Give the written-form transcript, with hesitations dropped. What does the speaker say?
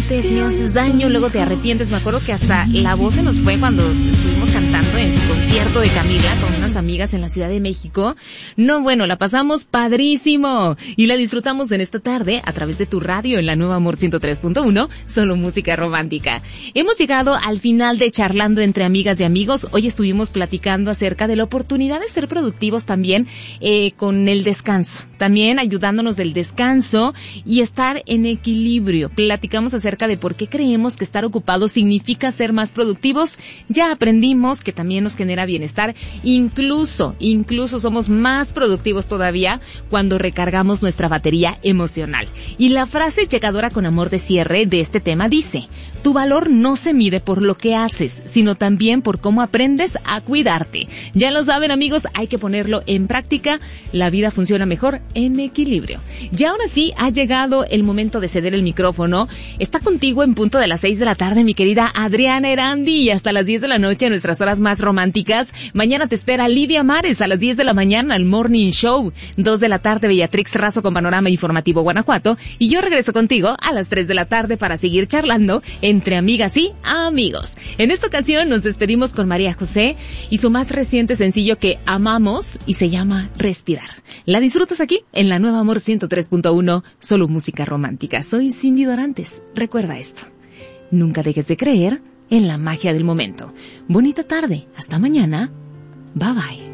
mientes, ni haces daño, luego te arrepientes. Me acuerdo que hasta la voz se nos fue cuando estuvimos cantando en su concierto de Camila con unas amigas en la Ciudad de México. No, bueno, la pasamos padrísimo y la disfrutamos en esta tarde a través de tu radio en la Nueva Amor 103.1, solo música romántica. Hemos llegado al final de Charlando entre amigas y amigos. Hoy estuvimos platicando acerca de la oportunidad de ser productivos también con el descanso, también ayudándonos del descanso y estar en equilibrio. Platicamos acerca de por qué creemos que estar ocupados significa ser más productivos. Ya aprendimos que también nos genera bienestar. Incluso somos más productivos todavía cuando recargamos nuestra batería emocional. Y la frase llegadora con amor de cierre de este tema dice: tu valor no se mide por lo que haces, sino también por cómo aprendes a cuidarte. Ya lo saben, amigos, hay que ponerlo en práctica. La vida funciona mejor en equilibrio. Y ahora sí, ha llegado el momento de ceder el micrófono. Está contigo en punto de las 6 de la tarde, mi querida Adriana Erandi, y hasta las 10 de la noche en nuestras horas más románticas. Mañana te espera Lidia Mares a las 10 de la mañana al Morning Show. 2 de la tarde, Beatrix Razo con Panorama Informativo Guanajuato. Y yo regreso contigo a las 3 de la tarde para seguir charlando entre amigas y amigos. En esta ocasión nos despedimos con María José y su más reciente sencillo que amamos y se llama Respirar. La disfrutas aquí en la Nueva Amor 103.1, solo música romántica. Soy Cindy Dorantes. Recuerda esto: nunca dejes de creer en la magia del momento. Bonita tarde. Hasta mañana. Bye bye.